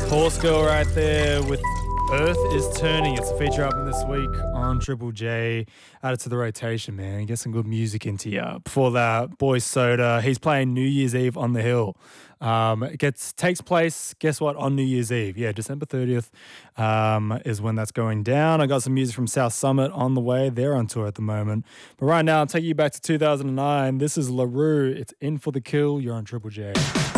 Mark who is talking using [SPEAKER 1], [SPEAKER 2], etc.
[SPEAKER 1] Horse Girl right there with Earth is Turning. It's a feature album this week on Triple J. Added to the rotation, man. Get some good music into you. Before that, Boy Soda. He's playing New Year's Eve on the Hill. Takes place, guess what, on New Year's Eve. Yeah, December 30th is when that's going down. I got some music from South Summit on the way. They're on tour at the moment. But right now, I'm taking you back to 2009. This is LaRue. It's In for the Kill. You're on Triple J.